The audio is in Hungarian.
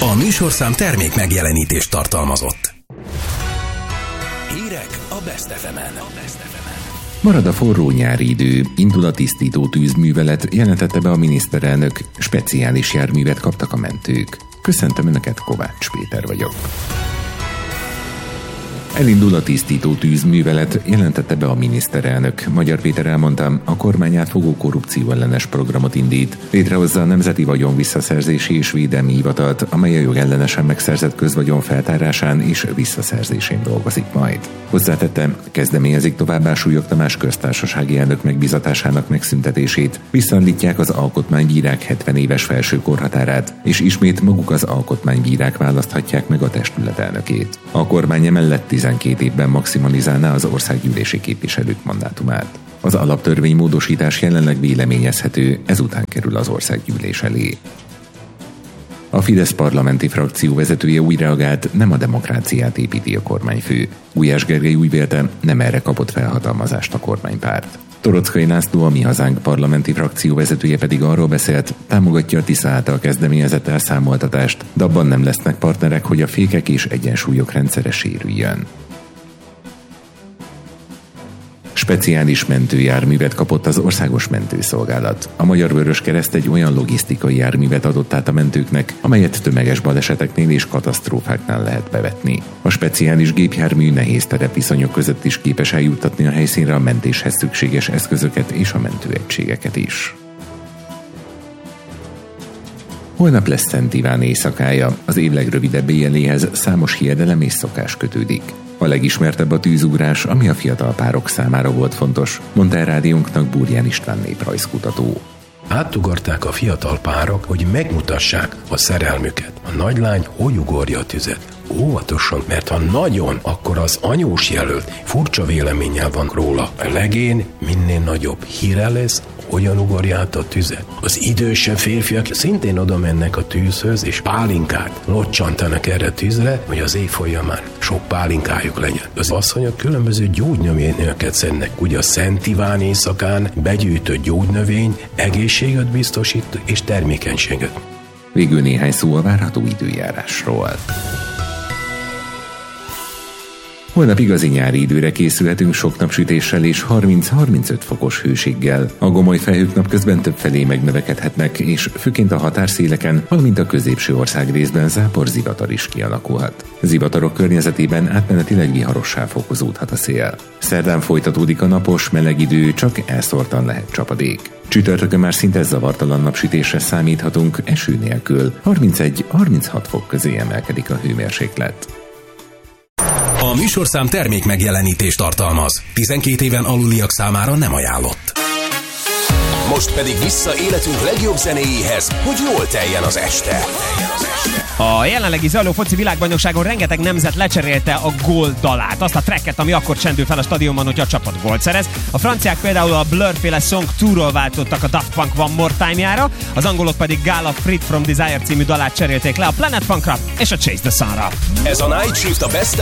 A műsorszám termék megjelenítést tartalmazott. Hírek a Best FM-en. Marad a forró nyári idő, indul a tisztító tűzművelet, jelentette be a miniszterelnök, speciális járművet kaptak a mentők. Köszöntöm Önöket, Kovács Péter vagyok. Elindul a tisztító tűzművelet, jelentette be a miniszterelnök. Magyar Péter elmondta, a kormány átfogó korrupcióellenes programot indít. Létrehozza a Nemzeti Vagyon Visszaszerzési és Védelmi Hivatalt, amely a jogellenesen megszerzett közvagyon feltárásán és visszaszerzésén dolgozik majd. Hozzátette, kezdeményezik továbbá Súlyog Tamás köztársasági elnök megbízatásának megszüntetését, visszaállítják az alkotmánybírák 70 éves felső korhatárát, és ismét maguk az alkotmánybírák választhatják meg a testület elnökét. A kormány emellett 12 évben maximalizálná az országgyűlési képviselők mandátumát. Az alaptörvény módosítás jelenleg véleményezhető, ezután kerül az országgyűlés elé. A Fidesz parlamenti frakció vezetője úgy reagált, nem a demokráciát építi a kormányfő. Gulyás Gergely úgy vélte, nem erre kapott felhatalmazást a kormánypárt. Toroczkai László, a Mi Hazánk parlamenti frakció vezetője pedig arról beszélt, támogatja a Tisza által kezdeményezett elszámoltatást, de abban nem lesznek partnerek, hogy a fékek és egyensúlyok rendszere sérüljön. Speciális mentőjárművet kapott az Országos Mentőszolgálat. A Magyar Vöröskereszt egy olyan logisztikai járművet adott át a mentőknek, amelyet tömeges baleseteknél és katasztrófáknál lehet bevetni. A speciális gépjármű nehéz terepviszonyok között is képes eljuttatni a helyszínre a mentéshez szükséges eszközöket és a mentőegységeket is. Holnap lesz Szent Iván éjszakája, az év legrövidebb éjjeléhez számos hiedelem és szokás kötődik. A legismertebb a tűzugrás, ami a fiatal párok számára volt fontos, mondta el rádiónknak Burján István néprajzkutató. Átugarták a fiatal párok, hogy megmutassák a szerelmüket. A nagylány hogy ugorja a tüzet? Óvatosan, mert ha nagyon, akkor az anyós jelölt furcsa véleménnyel van róla. A legény minél nagyobb híre lesz, hogyan ugorja át a tüzet. Az idősebb férfiak szintén oda mennek a tűzhöz, és pálinkát locsantanak erre a tűzre, hogy az év folyamán sok pálinkájuk legyen. Az asszonyok különböző gyógynövényeket szednek. Ugye a Szent Iván éjszakán begyűjtött gyógynövény egészséget biztosít és termékenységet. Végül néhány szó a várható időjárásról. Holnap igazi nyári időre készülhetünk sok napsütéssel és 30-35 fokos hőséggel. A gomoly felhők napközben többfelé megnövekedhetnek, és főként a határszéleken, valamint a középső ország részben zápor-zivatar is kialakulhat. Zivatarok környezetében átmenetileg viharossá fokozódhat a szél. Szerdán folytatódik a napos, meleg idő, csak elszórtan lehet csapadék. Csütörtökön már szinte zavartalan napsütésre számíthatunk, eső nélkül. 31-36 fok közé emelkedik a hőmérséklet. A műsorszám termék megjelenítést tartalmaz. 12 éven aluliak számára nem ajánlott. Most pedig vissza életünk legjobb zenéjéhez, hogy jól teljen az este. A jelenlegi zajló foci világbajnokságon rengeteg nemzet lecserélte a gól dalát, azt a tracket, ami akkor csendül fel a stadionban, hogyha a csapat gólt szerez. A franciák például a Blur-féle Song 2-ról váltottak a Daft Punk One More Time-jára, az angolok pedig Gala Freed from Desire című dalát cserélték le a Planet Funkra és a Chase the Sunra. Ez a Night Shift a Best